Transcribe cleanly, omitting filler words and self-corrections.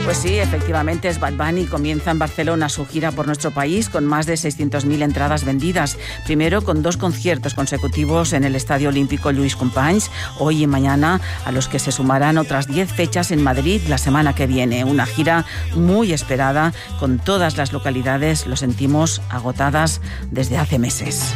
Pues sí, efectivamente es Bad Bunny. Comienza en Barcelona su gira por nuestro país con más de 600.000 entradas vendidas. Primero con 2 conciertos consecutivos en el Estadio Olímpico Lluís Companys, hoy y mañana, a los que se sumarán otras 10 fechas en Madrid la semana que viene. Una gira muy esperada, con todas las localidades, lo sentimos, agotadas desde hace meses.